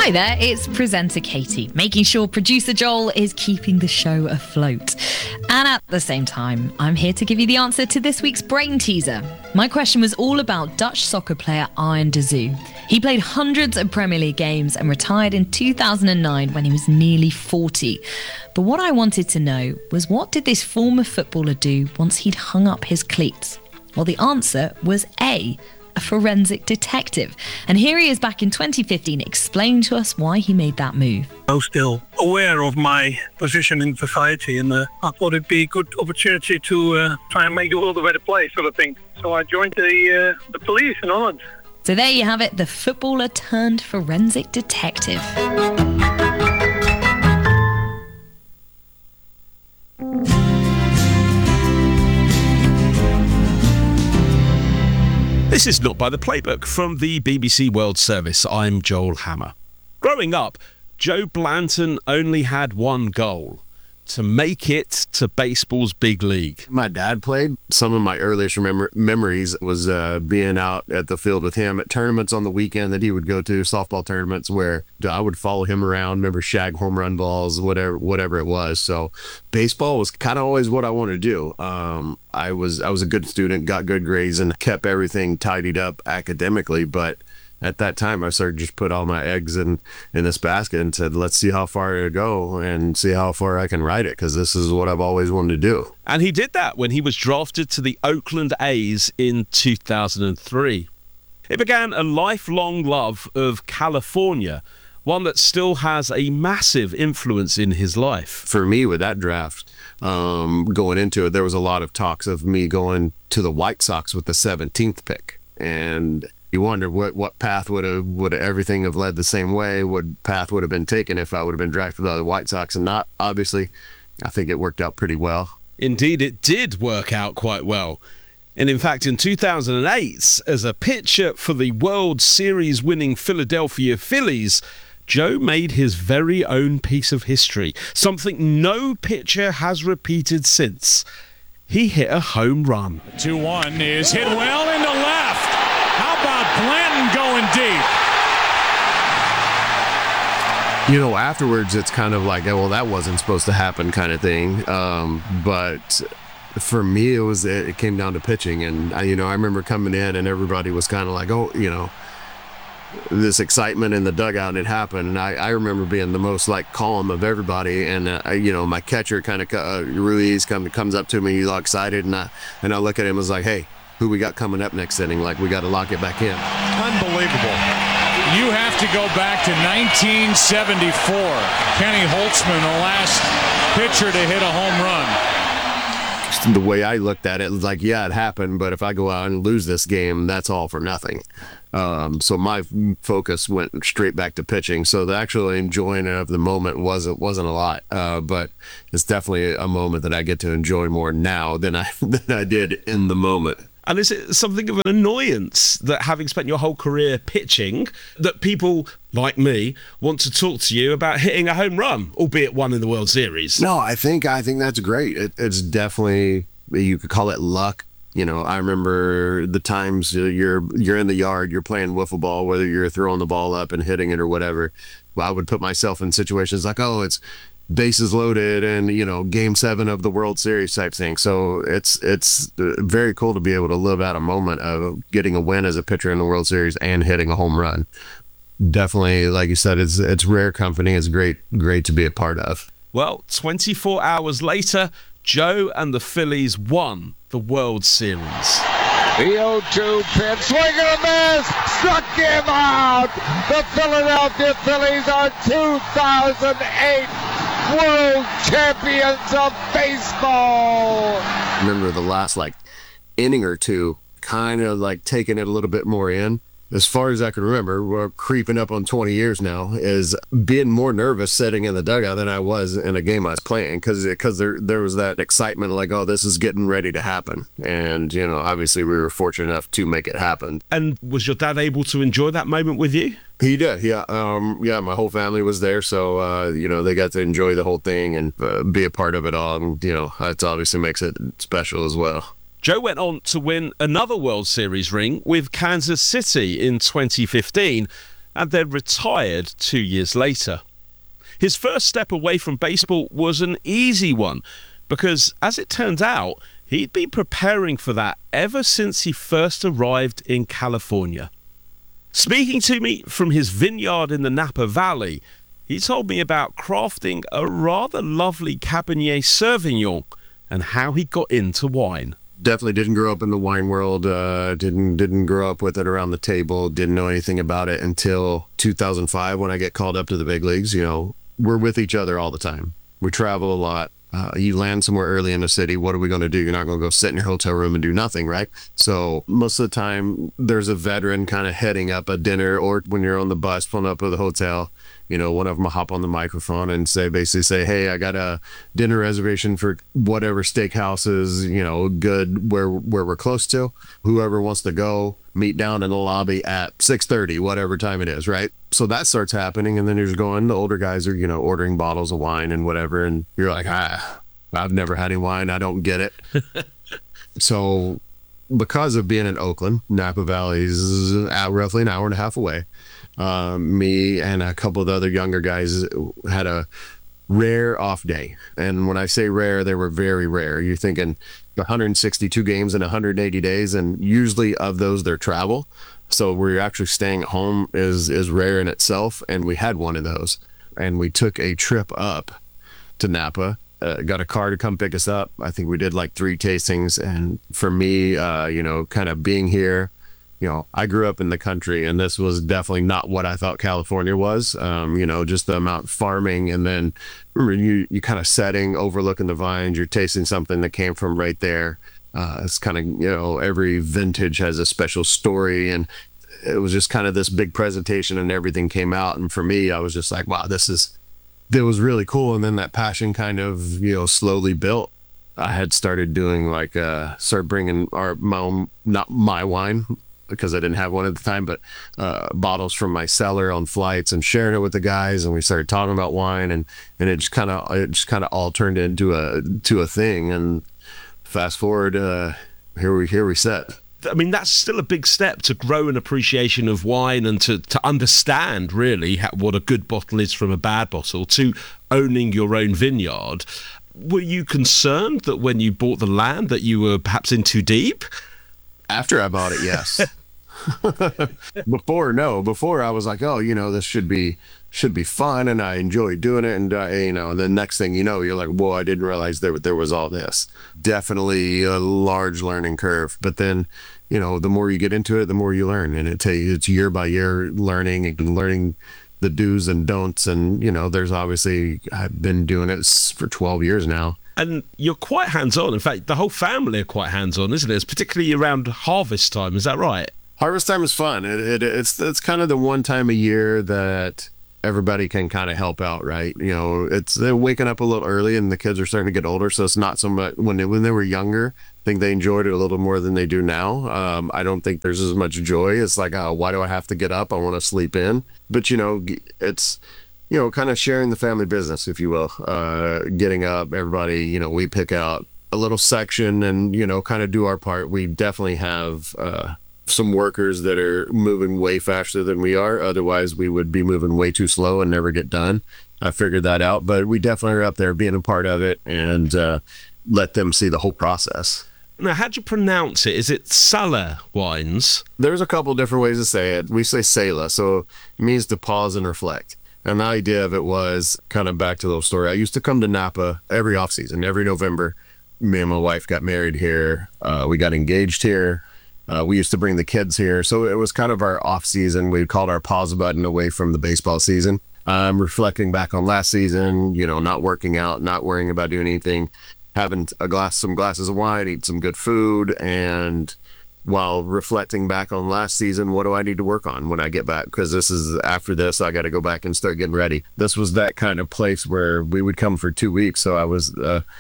Hi there, it's presenter Katie, making sure producer Joel is keeping the show afloat. And at the same time, I'm here to give you the answer to this week's brain teaser. My question was all about Dutch soccer player Arjen de Zoo. He played hundreds of Premier League games and retired in 2009 when he was nearly 40. But what I wanted to know was, what did this former footballer do once he'd hung up his cleats? Well, the answer was A, a forensic detective. And here he is back in 2015 explaining to us why he made that move. I was still aware of my position in society, and I thought it'd be a good opportunity to try and make the world a better place, sort of thing. So I joined the police in Holland. So there you have it, the footballer turned forensic detective. This is Not By the Playbook from the BBC World Service. I'm Joel Hammer. Growing up, Joe Blanton only had one goal: to make it to baseball's big league. My dad played. Some of my earliest memories was being out at the field with him at tournaments on the weekend that he would go to, softball tournaments where I would follow him around, remember shag home run balls, whatever it was. So baseball was kind of always what I wanted to do. I was a good student, got good grades, and kept everything tidied up academically, but at that time, I started just put all my eggs in this basket and said, let's see how far it'll go and see how far I can ride it, because this is what I've always wanted to do. And he did that when he was drafted to the Oakland A's in 2003. It began a lifelong love of California, one that still has a massive influence in his life. For me, with that draft, going into it, there was a lot of talks of me going to the White Sox with the 17th pick. And you wonder what path would everything have led the same way? What path would have been taken if I would have been drafted by the White Sox and not? Obviously, I think it worked out pretty well. Indeed, it did work out quite well. And in fact, in 2008, as a pitcher for the World Series winning Philadelphia Phillies, Joe made his very own piece of history, something no pitcher has repeated since. He hit a home run. 2-1 is hit well into left. How about Blanton going deep? You know, afterwards, it's kind of like, well, that wasn't supposed to happen kind of thing. But for me, it came down to pitching. And, I remember coming in and everybody was kind of like, oh, this excitement in the dugout, it happened. And I remember being the most calm of everybody. And, my catcher kind of, Ruiz comes up to me, he's all excited. And I look at him and was like, hey, who we got coming up next inning? We got to lock it back in. Unbelievable. You have to go back to 1974. Kenny Holtzman, the last pitcher to hit a home run. The way I looked at it was like, yeah, it happened, but if I go out and lose this game, that's all for nothing. So my focus went straight back to pitching. So the actual enjoying of the moment wasn't a lot, but it's definitely a moment that I get to enjoy more now than I did in the moment. And is it something of an annoyance that, having spent your whole career pitching, that people like me want to talk to you about hitting a home run, albeit one in the World Series? No, I think that's great. It's definitely, you could call it luck. I remember the times you're in the yard, you're playing wiffle ball, whether you're throwing the ball up and hitting it or whatever. Well, I would put myself in situations like, oh, it's bases loaded and game 7 of the World Series type thing. So it's very cool to be able to live out a moment of getting a win as a pitcher in the World Series and hitting a home run. Definitely, like you said, it's rare company. It's great to be a part of. Well, 24 hours later, Joe and the Phillies won the World Series. The 0-2 pitch, swing and a miss, struck him out. The Philadelphia Phillies are 2008 World Champions of Baseball. Remember the last inning or two, kind of taking it a little bit more in. As far as I can remember, we're creeping up on 20 years now, is being more nervous sitting in the dugout than I was in a game I was playing, because there was that excitement oh, this is getting ready to happen. And, obviously we were fortunate enough to make it happen. And was your dad able to enjoy that moment with you? He did, yeah. My whole family was there, so, they got to enjoy the whole thing and be a part of it all. And, that obviously makes it special as well. Joe went on to win another World Series ring with Kansas City in 2015. and then retired 2 years later. His first step away from baseball was an easy one because, as it turns out, he'd been preparing for that ever since he first arrived in California. Speaking to me from his vineyard in the Napa Valley, he told me about crafting a rather lovely Cabernet Sauvignon and how he got into wine. Definitely didn't grow up in the wine world, didn't grow up with it around the table, didn't know anything about it until 2005 when I get called up to the big leagues. We're with each other all the time. We travel a lot. You land somewhere early in the city, what are we going to do? You're not going to go sit in your hotel room and do nothing, right? So most of the time, there's a veteran kind of heading up a dinner, or when you're on the bus pulling up to the hotel, one of them will hop on the microphone and basically say, hey, I got a dinner reservation for whatever steakhouse is, good where we're close to. Whoever wants to go, meet down in the lobby at 6:30, whatever time it is, right? So that starts happening, and then you're just going, the older guys are, ordering bottles of wine and whatever, and you're like, I've never had any wine, I don't get it. So because of being in Oakland, Napa Valley is roughly an hour and a half away. Me and a couple of the other younger guys had a rare off day. And when I say rare, they were very rare. You're thinking 162 games in 180 days, and usually of those, they're travel. So where you're actually staying at home is rare in itself, and we had one of those. And we took a trip up to Napa, got a car to come pick us up. I think we did like 3 tastings, and for me, kind of being here, I grew up in the country, and this was definitely not what I thought California was. Just the amount of farming, and then you kind of setting, overlooking the vines, you're tasting something that came from right there. It's kind of, every vintage has a special story, and it was just kind of this big presentation, and everything came out. And for me, I was just like, wow, that was really cool. And then that passion kind of, slowly built. I had started doing start bringing my own, not my wine, because I didn't have one at the time, but bottles from my cellar on flights and sharing it with the guys. And we started talking about wine, and it just kind of all turned into a thing. And fast forward, here we sit. I mean, that's still a big step to grow an appreciation of wine and to understand really what a good bottle is from a bad bottle, to owning your own vineyard. Were you concerned that when you bought the land that you were perhaps in too deep? After I bought it, yes. Before, no. Before I was like, oh, this should be fun, and I enjoy doing it. And the next thing you know, you're like, whoa, I didn't realize there was all this. Definitely a large learning curve. But then, the more you get into it, the more you learn, and it's year by year learning and learning the do's and don'ts. And there's obviously, I've been doing it for 12 years now. And you're quite hands-on. In fact, the whole family are quite hands-on, isn't it? It's particularly around harvest time. Is that right? Harvest time is fun. It's kind of the one time a year that everybody can kind of help out, right? They're waking up a little early, and the kids are starting to get older, so it's not so much when they were younger. I think they enjoyed it a little more than they do now. I don't think there's as much joy. It's like, why do I have to get up? I want to sleep in. But it's kind of sharing the family business, if you will. Getting up, everybody, we pick out a little section and, kind of do our part. We definitely have some workers that are moving way faster than we are. Otherwise, we would be moving way too slow and never get done. I figured that out, but we definitely are up there being a part of it, and let them see the whole process. Now, how do you pronounce it? Is it Sala wines? There's a couple different ways to say it. We say Sala, so it means to pause and reflect. And the idea of it was kind of back to the little story. I used to come to Napa every off season, every November. Me and my wife got married here. We got engaged here. We used to bring the kids here. So it was kind of our off season. We called our pause button away from the baseball season. I'm reflecting back on last season, not working out, not worrying about doing anything, having some glasses of wine, eat some good food, and while reflecting back on last season, what do I need to work on when I get back? Because after this, I got to go back and start getting ready. This was that kind of place where we would come for 2 weeks. So I was,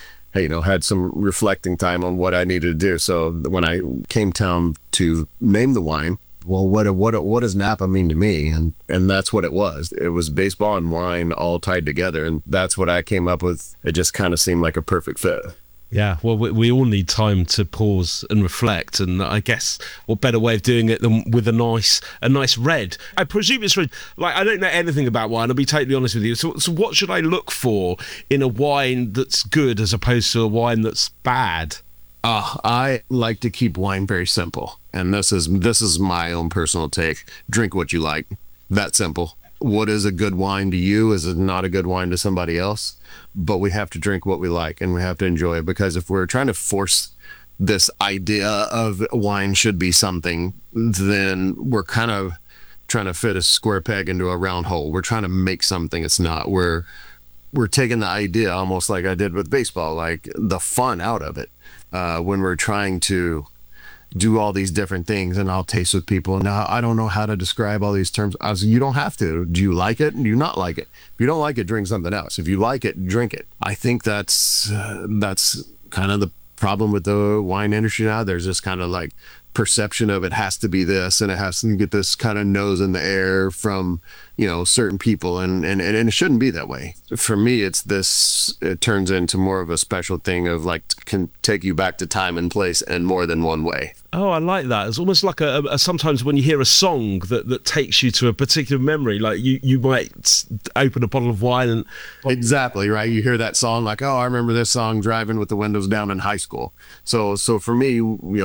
had some reflecting time on what I needed to do. So when I came down to name the wine, well, what does Napa mean to me? And that's what it was. It was baseball and wine all tied together. And that's what I came up with. It just kind of seemed like a perfect fit. Yeah, well, we all need time to pause and reflect, and I guess what better way of doing it than with a nice red? I presume it's red. Like, I don't know anything about wine, I'll be totally honest with you. So what should I look for in a wine that's good as opposed to a wine that's bad? I like to keep wine very simple, and this is my own personal take. Drink what you like. That simple. What is a good wine to you is not a good wine to somebody else, but we have to drink what we like and we have to enjoy it, because if we're trying to force this idea of wine should be something, then we're kind of trying to fit a square peg into a round hole. We're trying to make something it's not. We're taking the idea, almost like I did with baseball, like the fun out of it, when we're trying to do all these different things. And I'll taste with people. Now, I don't know how to describe all these terms. You don't have to. Do you like it? Do you not like it? If you don't like it, drink something else. If you like it, drink it. I think that's kind of the problem with the wine industry now. There's this kind of like perception of it has to be this, and it has to get this kind of nose in the air from, certain people, and it shouldn't be that way. For me, it turns into more of a special thing of like, can take you back to time and place in more than one way. Oh, I like that. It's almost like a sometimes when you hear a song that takes you to a particular memory, like you might open a bottle of wine and... Exactly, right? You hear that song like, oh, I remember this song driving with the windows down in high school. So for me,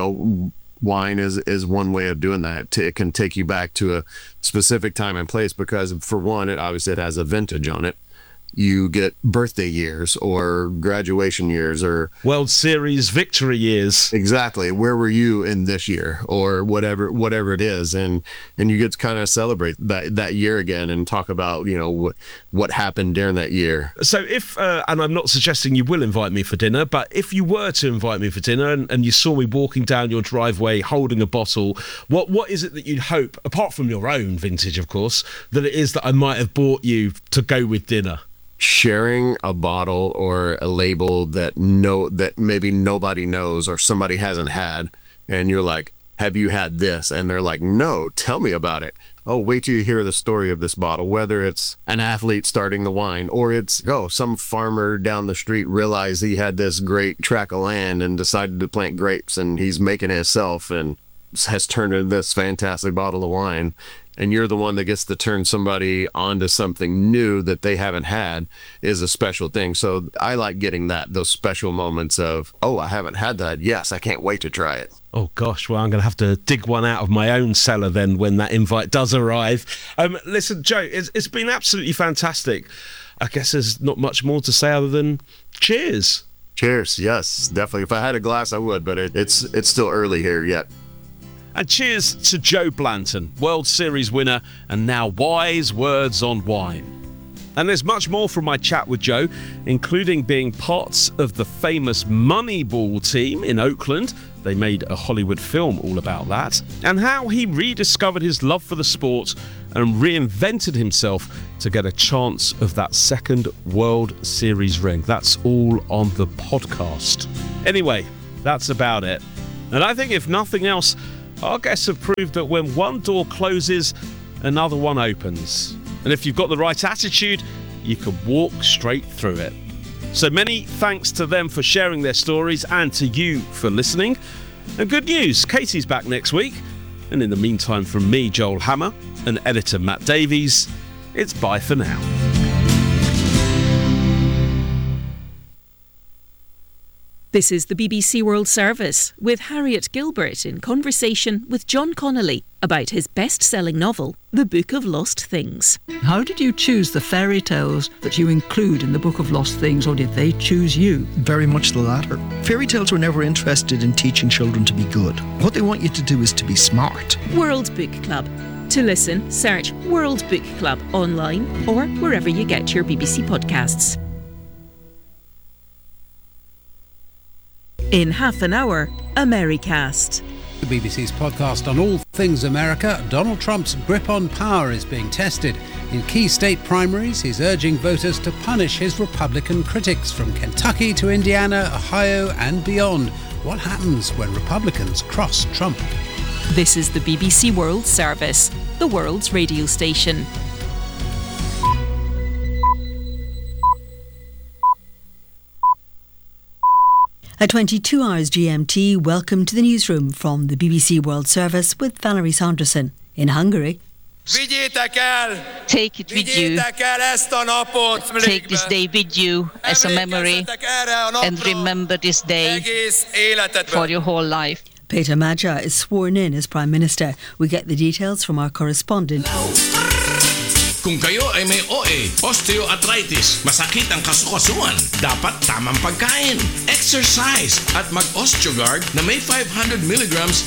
wine is one way of doing that. It can take you back to a specific time and place, because for one, it has a vintage on it. You get birthday years or graduation years or World Series victory years. Exactly. Where were you in this year, or whatever it is, and you get to kind of celebrate that year again and talk about what happened during that year. So if and I'm not suggesting you will invite me for dinner, but if you were to invite me for dinner and you saw me walking down your driveway holding a bottle, what is it that you'd hope, apart from your own vintage, of course, that it is that I might have bought you to go with dinner? Sharing a bottle or a label that maybe nobody knows or somebody hasn't had, and you're like, have you had this? And they're like, no, tell me about it. Oh, wait till you hear the story of this bottle, whether it's an athlete starting the wine, or it's some farmer down the street realized he had this great tract of land and decided to plant grapes, and he's making it himself and has turned into this fantastic bottle of wine. And you're the one that gets to turn somebody onto something new that they haven't had, is a special thing. So I like getting those special moments of, oh, I haven't had that. Yes, I can't wait to try it. Oh, gosh, well, I'm going to have to dig one out of my own cellar then when that invite does arrive. Listen, Joe, it's been absolutely fantastic. I guess there's not much more to say other than cheers. Cheers, yes, definitely. If I had a glass, I would, but it's still early here yet. And cheers to Joe Blanton, World Series winner and now wise words on wine. And there's much more from my chat with Joe, including being parts of the famous Moneyball team in Oakland. They made a Hollywood film all about that. And how he rediscovered his love for the sport and reinvented himself to get a chance of that second World Series ring. That's all on the podcast. Anyway, that's about it. And I think if nothing else, our guests have proved that when one door closes, another one opens. And if you've got the right attitude, you can walk straight through it. So many thanks to them for sharing their stories and to you for listening. And good news, Katie's back next week. And in the meantime, from me, Joel Hammer, and editor Matt Davies, it's bye for now. This is the BBC World Service with Harriet Gilbert in conversation with John Connolly about his best-selling novel, The Book of Lost Things. How did you choose the fairy tales that you include in The Book of Lost Things, or did they choose you? Very much the latter. Fairy tales were never interested in teaching children to be good. What they want you to do is to be smart. World Book Club. To listen, search World Book Club online or wherever you get your BBC podcasts. In half an hour, Americast. The BBC's podcast on all things America. Donald Trump's grip on power is being tested. In key state primaries, he's urging voters to punish his Republican critics from Kentucky to Indiana, Ohio and beyond. What happens when Republicans cross Trump? This is the BBC World Service, the world's radio station. At 22 hours GMT, welcome to the newsroom from the BBC World Service with Valerie Sanderson. In Hungary, take it with you. Take this day with you as a memory and remember this day for your whole life. Peter Magyar is sworn in as Prime Minister. We get the details from our correspondent. Kung kayo ay may OA, osteoarthritis, masakit ang kasukasuan, dapat tamang pagkain, exercise at mag-Osteogard na may 500 milligrams